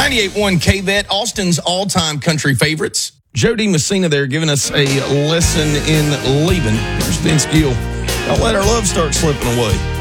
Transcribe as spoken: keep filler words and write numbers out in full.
ninety-eight point one K-Vet, Austin's all-time country favorites. Jody Messina there giving us a lesson in leaving. There's Vince Gill. Don't let our love start slipping away.